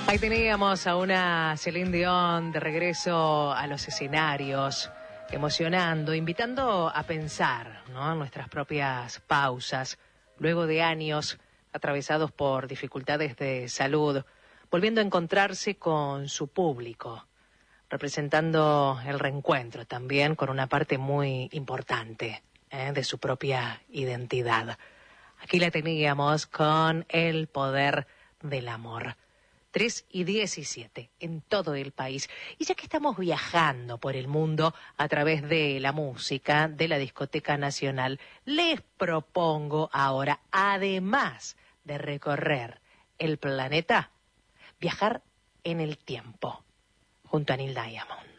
Ahí teníamos a una Celine Dion de regreso a los escenarios, emocionando, invitando a pensar, ¿no?, en nuestras propias pausas, luego de años atravesados por dificultades de salud, volviendo a encontrarse con su público, representando el reencuentro también con una parte muy importante de su propia identidad. Aquí la teníamos con El Poder del Amor. 3:17 en todo el país. Y ya que estamos viajando por el mundo a través de la música de la Discoteca Nacional, les propongo ahora, además de recorrer el planeta, viajar en el tiempo junto a Neil Diamond.